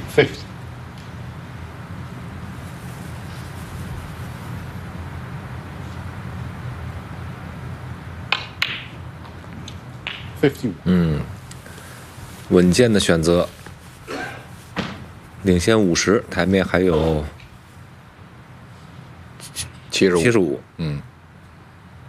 50. 51. 稳健的选择，领先50，台面还有 75。 75。